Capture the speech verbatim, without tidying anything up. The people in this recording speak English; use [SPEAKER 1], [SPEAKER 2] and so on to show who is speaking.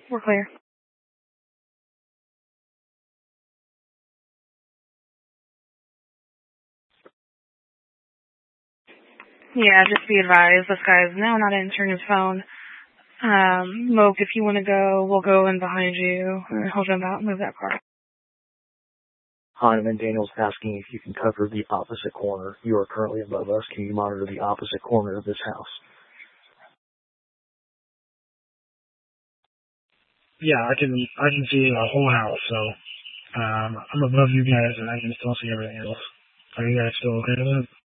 [SPEAKER 1] We're clear. Yeah, just be advised, this guy's now not answering his phone. Um, Moke, if you want to go, we'll go in behind you and hold him out and move that car.
[SPEAKER 2] Heineman, Daniel's asking if you can cover the opposite corner. You are currently above us. Can you monitor the opposite corner of this house?
[SPEAKER 3] Yeah, I can I can see the whole house, so um, I'm above you guys and I can still see everything else. Are you guys still okay with it?